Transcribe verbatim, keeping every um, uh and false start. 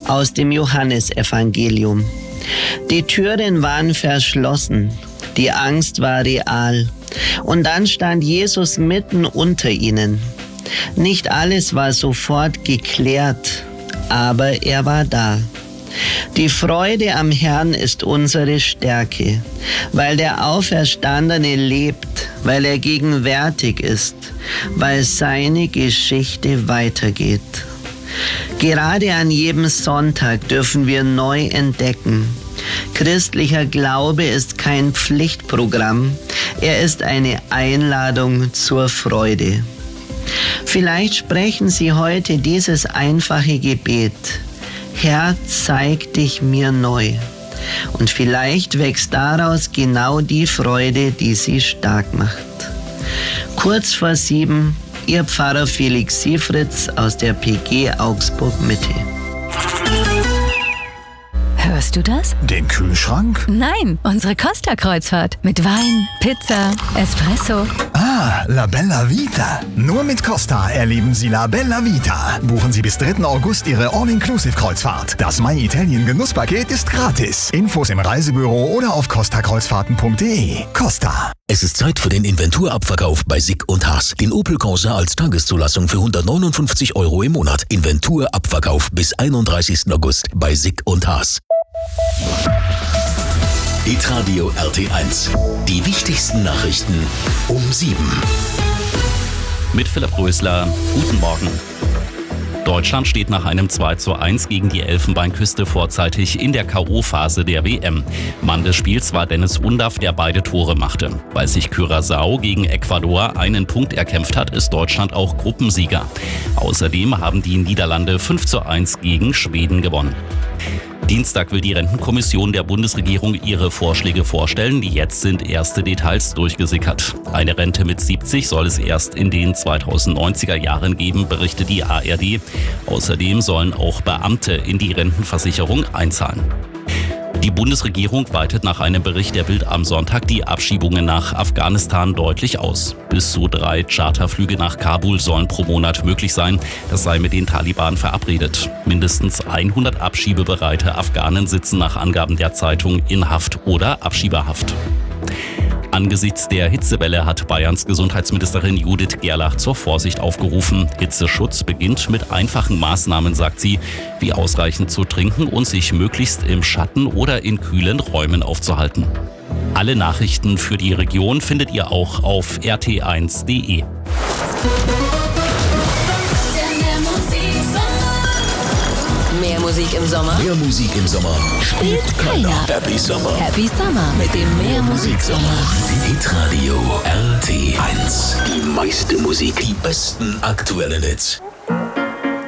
aus dem Johannesevangelium. Die Türen waren verschlossen, die Angst war real. Und dann stand Jesus mitten unter ihnen. Nicht alles war sofort geklärt, aber er war da. Die Freude am Herrn ist unsere Stärke, weil der Auferstandene lebt, weil er gegenwärtig ist, weil seine Geschichte weitergeht. Gerade an jedem Sonntag dürfen wir neu entdecken: Christlicher Glaube ist kein Pflichtprogramm, er ist eine Einladung zur Freude. Vielleicht sprechen Sie heute dieses einfache Gebet: Herr, zeig dich mir neu. Und vielleicht wächst daraus genau die Freude, die Sie stark macht. Kurz vor sieben, Ihr Pfarrer Felix Siefritz aus der P G Augsburg Mitte. Hörst du das? Den Kühlschrank? Nein, unsere Costa-Kreuzfahrt. Mit Wein, Pizza, Espresso. Ah, La Bella Vita. Nur mit Costa erleben Sie La Bella Vita. Buchen Sie bis dritten August Ihre All-Inclusive-Kreuzfahrt. Das My Italien Genusspaket ist gratis. Infos im Reisebüro oder auf costa kreuzfahrten punkt de. Costa. Es ist Zeit für den Inventurabverkauf bei Sick und Haas. Den Opel Corsa als Tageszulassung für hundertneunundfünfzig Euro im Monat. Inventurabverkauf bis einunddreißigsten August bei Sick und Haas. Hitradio R T eins. Die wichtigsten Nachrichten um sieben. Mit Philipp Rösler. Guten Morgen. Deutschland steht nach einem zwei zu eins gegen die Elfenbeinküste vorzeitig in der K O-Phase der W M. Mann des Spiels war Dennis Undaff, der beide Tore machte. Weil sich Curaçao gegen Ecuador einen Punkt erkämpft hat, ist Deutschland auch Gruppensieger. Außerdem haben die Niederlande fünf zu eins gegen Schweden gewonnen. Dienstag will die Rentenkommission der Bundesregierung ihre Vorschläge vorstellen. Jetzt sind erste Details durchgesickert. Eine Rente mit siebzig soll es erst in den zweitausendneunziger Jahren geben, berichtet die A R D. Außerdem sollen auch Beamte in die Rentenversicherung einzahlen. Die Bundesregierung weitet nach einem Bericht der Bild am Sonntag die Abschiebungen nach Afghanistan deutlich aus. Bis zu drei Charterflüge nach Kabul sollen pro Monat möglich sein. Das sei mit den Taliban verabredet. Mindestens hundert abschiebebereite Afghanen sitzen nach Angaben der Zeitung in Haft oder Abschiebehaft. Angesichts der Hitzewelle hat Bayerns Gesundheitsministerin Judith Gerlach zur Vorsicht aufgerufen. Hitzeschutz beginnt mit einfachen Maßnahmen, sagt sie, wie ausreichend zu trinken und sich möglichst im Schatten oder in kühlen Räumen aufzuhalten. Alle Nachrichten für die Region findet ihr auch auf r t eins punkt de. Mehr Musik im Sommer? Mehr Musik im Sommer Spielt keiner. Happy Summer. Happy Summer mit dem Mehr Musik Sommer. Hitradio R T eins. Die meiste Musik, die besten aktuellen Hits.